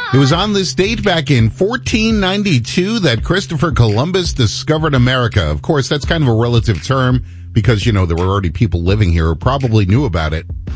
It was on this date back in 1492 that Christopher Columbus discovered America. Of course, that's kind of a relative term because, there were already people living here who probably knew about it.